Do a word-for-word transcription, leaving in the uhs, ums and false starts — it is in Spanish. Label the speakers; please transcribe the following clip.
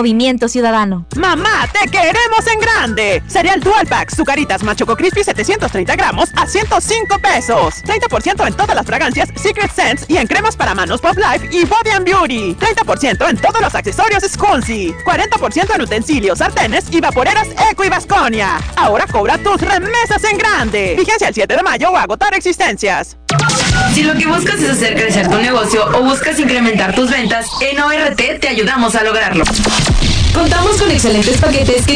Speaker 1: Movimiento Ciudadano.
Speaker 2: ¡Mamá, te queremos en grande! Cereal Dual Pack, Zucaritas más Choco Crispy setecientos treinta gramos a ciento cinco pesos. treinta por ciento en todas las fragancias Secret Sense y en cremas para manos Pop Life y Body and Beauty. treinta por ciento en todos los accesorios Skunsi. cuarenta por ciento en utensilios, sartenes y vaporeras Eco y Vasconia. Ahora cobra tus remesas en grande. Vigencia el siete de mayo o agotar existencias.
Speaker 3: Si lo que buscas es hacer crecer tu negocio o buscas incrementar tus ventas, en O R T te ayudamos a lograrlo.
Speaker 4: Contamos con excelentes paquetes que